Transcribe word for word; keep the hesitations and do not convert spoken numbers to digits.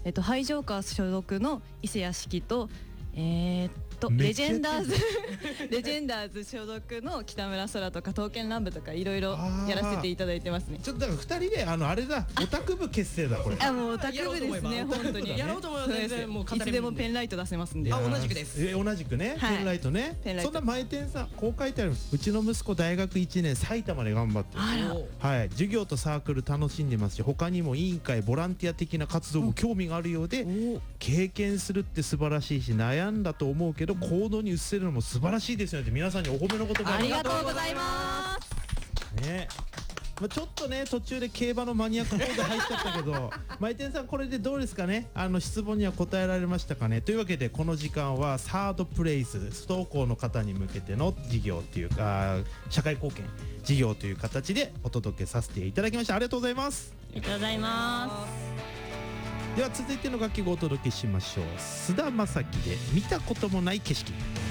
えっと、ハイジョーカー所属の伊勢屋敷と、えー、っとレジェンダーズレジェンダーズ所属の北村空とか刀剣乱舞とかいろいろやらせていただいてますね。 ちょっとだからふたりであのあれだオタク部結成だこれ。 あもうオタク部ですね本当に。 やろうと思えば全然もういつでもペンライト出せますんで。 あ同じくです。 え同じくね、はい、ペンライトね。 ペンライトそんな前店さんこう書いてある。うちの息子大学いちねん埼玉で頑張ってる。はい、授業とサークル楽しんでますし他にも委員会ボランティア的な活動も興味があるようで、うん、経験するって素晴らしいし悩んだと思うけど行動に移せるのも素晴らしいですよねって皆さんにお褒めの言葉ありがとうございますね。まあ、ちょっとね途中で競馬のマニアックモード入っちゃったけどマイテンさんこれでどうですかね。あの質問には答えられましたかね。というわけでこの時間はサードプレイス不登校の方に向けての事業っていうか社会貢献事業という形でお届けさせていただきました。ありがとうございます。 ありがとうございます。 では続いての楽曲をお届けしましょう。菅田将暉で見たこともない景色。